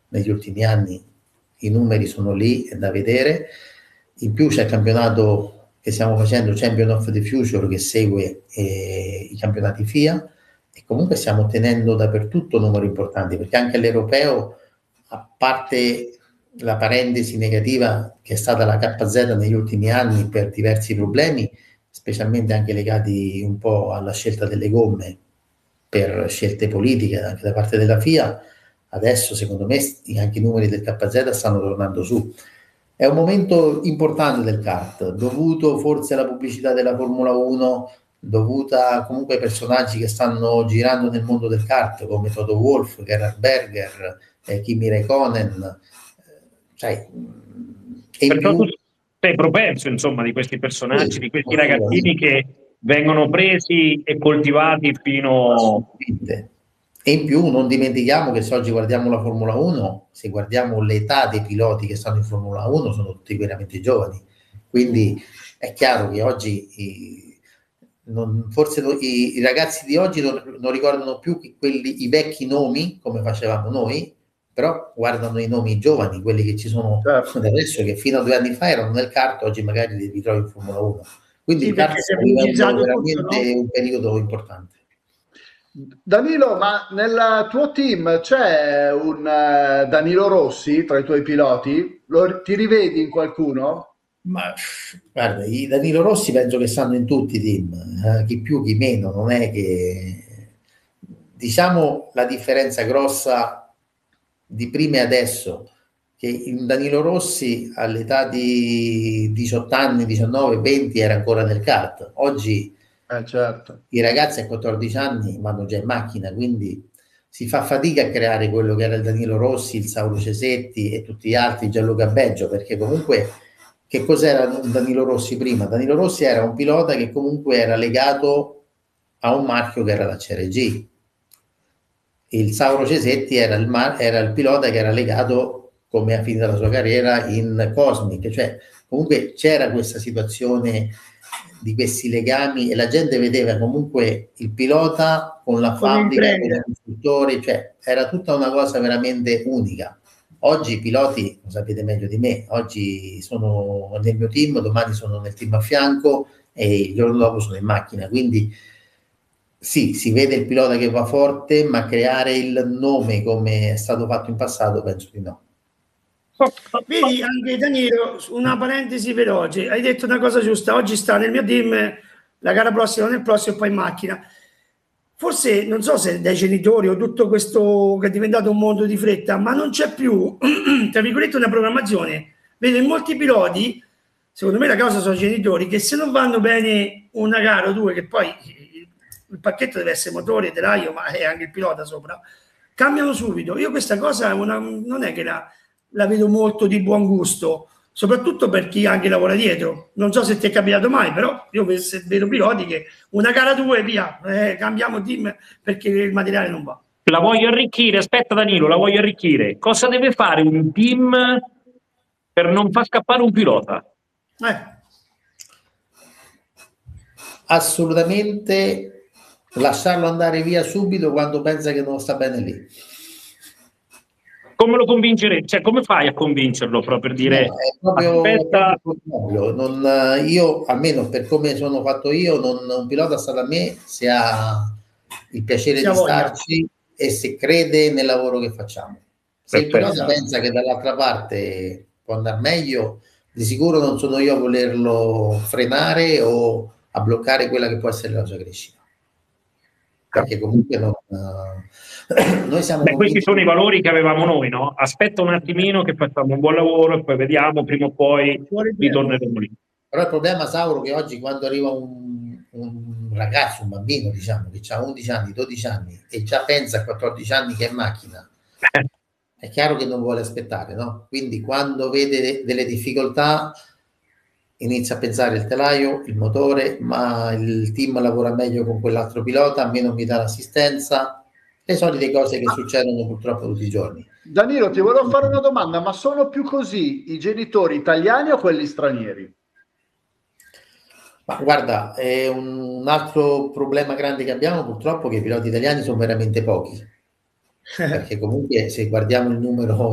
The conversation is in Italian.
negli ultimi anni i numeri sono lì, è da vedere. In più c'è il campionato che stiamo facendo, Champion of the Future, che segue i campionati FIA, e comunque stiamo ottenendo dappertutto numeri importanti, perché anche all'europeo, a parte la parentesi negativa che è stata la KZ negli ultimi anni per diversi problemi, specialmente anche legati un po' alla scelta delle gomme per scelte politiche anche da parte della FIA, adesso secondo me anche i numeri del KZ stanno tornando su. È un momento importante del kart, dovuto forse alla pubblicità della Formula 1, dovuta comunque ai personaggi che stanno girando nel mondo del kart, come Toto Wolff, Gerhard Berger, Kimi Räikkönen, e in Perciò più tu sei propenso, insomma, di questi personaggi, di questi ragazzini che vengono presi e coltivati fino... E in più non dimentichiamo che se oggi guardiamo la Formula 1, se guardiamo l'età dei piloti che stanno in Formula 1, sono tutti veramente giovani. Quindi è chiaro che oggi forse i ragazzi di oggi non ricordano più i vecchi nomi come facevamo noi, però guardano i nomi giovani, quelli che ci sono adesso, che fino a 2 anni fa erano nel kart, oggi magari li ritrovi in Formula 1. Quindi il kart sta vivendo veramente un periodo importante. Danilo, ma nel tuo team c'è un Danilo Rossi tra i tuoi piloti? Ti rivedi in qualcuno? Ma guarda, i Danilo Rossi penso che stanno in tutti i team, chi più chi meno, non è che... Diciamo la differenza grossa di prima e adesso, che il Danilo Rossi all'età di 18 anni, 19, 20 era ancora nel kart. Oggi certo, i ragazzi a 14 anni vanno già in macchina, quindi si fa fatica a creare quello che era il Danilo Rossi, il Sauro Cesetti e tutti gli altri, Gianluca Beggio, perché comunque che cos'era Danilo Rossi prima? Danilo Rossi era un pilota che comunque era legato a un marchio che era la CRG. Il Sauro Cesetti era il pilota che era legato, come ha finito la sua carriera, in Cosmic, cioè comunque c'era questa situazione di questi legami e la gente vedeva comunque il pilota con la fabbrica, con i costruttori, cioè era tutta una cosa veramente unica. Oggi i piloti, lo sapete meglio di me, oggi sono nel mio team, domani sono nel team a fianco e il giorno dopo sono in macchina, quindi sì, si vede il pilota che va forte, ma creare il nome come è stato fatto in passato penso di no. Vedi anche Danilo, una parentesi veloce, hai detto una cosa giusta, oggi sta nel mio team, la gara prossima nel prossimo e poi in macchina. Forse, non so se dai genitori o tutto questo che è diventato un mondo di fretta, ma non c'è più, tra virgolette, una programmazione. Vedo in molti piloti, secondo me la causa sono i genitori, che se non vanno bene una gara o due, che poi il pacchetto deve essere motore e telaio, ma è anche il pilota sopra, cambiano subito. Io questa cosa non è che la vedo molto di buon gusto, soprattutto per chi anche lavora dietro. Non so se ti è capitato mai, però io vedo piloti che una gara 2 via, cambiamo team perché il materiale non va. La voglio arricchire, aspetta Danilo, la voglio arricchire. Cosa deve fare un team per non far scappare un pilota? Assolutamente lasciarlo andare via subito quando pensa che non sta bene lì. Come lo convincerete? Cioè, come fai a convincerlo proprio per dire no, è proprio io, almeno per come sono fatto io, un pilota sta da me se ha il piacere di starci e se crede nel lavoro che facciamo. Se il pilota pensa che dall'altra parte può andare meglio, di sicuro non sono io a volerlo frenare o a bloccare quella che può essere la sua crescita. Perché comunque noi siamo questi sono i valori che avevamo noi, no? Aspetta un attimino che facciamo un buon lavoro e poi vediamo, prima o poi ritorneremo lì. Però il problema, Sauro, che oggi quando arriva un ragazzo, un bambino, diciamo, che ha 11 anni, 12 anni e già pensa a 14 anni che è in macchina, è chiaro che non vuole aspettare, no? Quindi quando vede delle difficoltà inizia a pensare il telaio, il motore, ma il team lavora meglio con quell'altro pilota, a me non mi dà l'assistenza, le solite cose che succedono purtroppo tutti i giorni. Danilo, ti volevo fare una domanda, ma sono più così i genitori italiani o quelli stranieri? Ma guarda, è un altro problema grande che abbiamo purtroppo, che i piloti italiani sono veramente pochi, perché comunque se guardiamo il numero